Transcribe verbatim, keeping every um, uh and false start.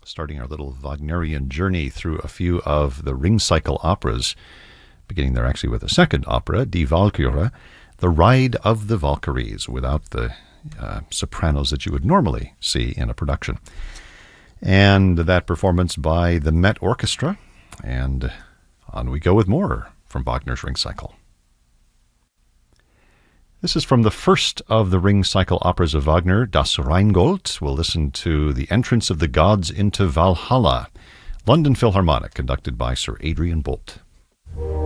starting our little Wagnerian journey through a few of the Ring Cycle operas, beginning there actually with a second opera, Die Walküre, The Ride of the Valkyries, without the uh, sopranos that you would normally see in a production. And that performance by the Met Orchestra, and on we go with more from Wagner's Ring Cycle. This is from the first of the Ring Cycle operas of Wagner, Das Rheingold. We'll listen to The Entrance of the Gods into Valhalla, London Philharmonic, conducted by Sir Adrian Boult.